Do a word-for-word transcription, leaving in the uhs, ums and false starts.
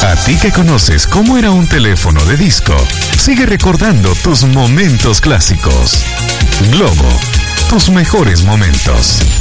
A ti que conoces cómo era un teléfono de disco, sigue recordando tus momentos clásicos. Globo, tus mejores momentos.